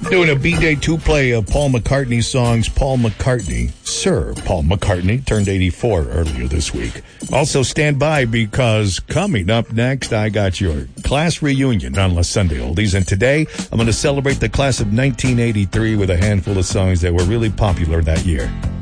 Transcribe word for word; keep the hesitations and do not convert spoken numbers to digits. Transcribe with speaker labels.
Speaker 1: Doing a B-Day two-play of Paul McCartney songs. Paul McCartney, Sir Paul McCartney, turned eighty-four earlier this week. Also stand by because coming up next, I got your class reunion on La Sunday Oldies. And today, I'm going to celebrate the class of nineteen eighty-three with a handful of songs that were really popular that year.